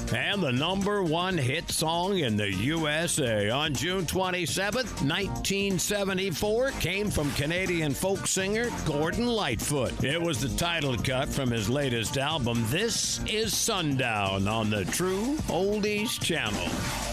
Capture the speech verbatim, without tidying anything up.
And the number one hit song in the U S A on June twenty-seventh, nineteen seventy-four came from Canadian folk singer Gordon Lightfoot. It was the title cut from his latest album, This Is Sundown, on the True Oldies Channel.